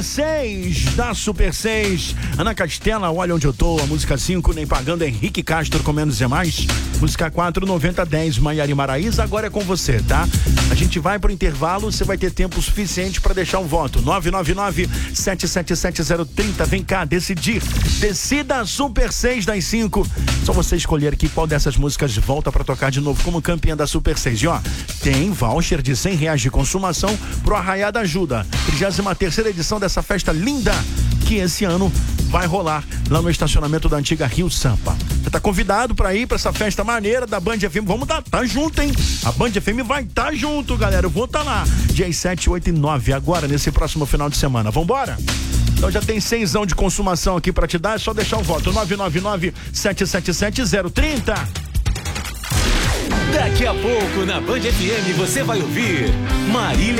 6 da Super 6. Ana Castela, Olha Onde Eu Tô. A música 5, Nem Pagando, Henrique Castro, Com Menos é Mais. Música 4, 9010, Maiara e Maraísa. Agora é com você, tá? A gente vai pro intervalo, você vai ter tempo suficiente pra deixar um voto. 999-777-030. Vem cá, decidir. Decida a Super 6 das 5. Só você escolher aqui qual dessas músicas volta pra tocar de novo como campeã da Super 6. E ó, tem voucher de R$100 de consumação pro Arraiá da Ajuda. 33ª edição dessa festa linda que esse ano vai rolar lá no estacionamento da antiga Rio Sampa. Você tá convidado pra ir pra essa festa maneira da Band FM. Vamos tá junto, hein? A Band FM vai tá junto, galera. Eu vou tá lá. Dias 7, 8 e 9, agora nesse próximo final de semana. Vambora? Então já tem 6 de consumação aqui pra te dar, é só deixar o voto. 999-777-030. Daqui a pouco na Band FM você vai ouvir Marília